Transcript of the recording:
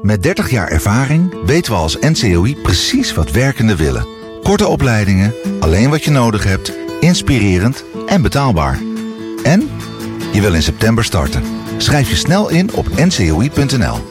Met 30 jaar ervaring weten we als NCOI precies wat werkenden willen. Korte opleidingen, alleen wat je nodig hebt, inspirerend en betaalbaar. En je wil in september starten. Schrijf je snel in op ncoi.nl.